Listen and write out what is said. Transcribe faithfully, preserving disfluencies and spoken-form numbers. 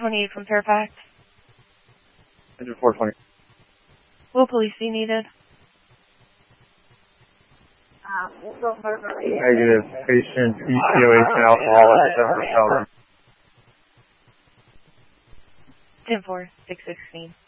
twenty-eight from Fairfax. Engine four twenty. Will police be needed? Negative. Patient E C O H and alcoholic at seven hotel room. ten four, six sixteen.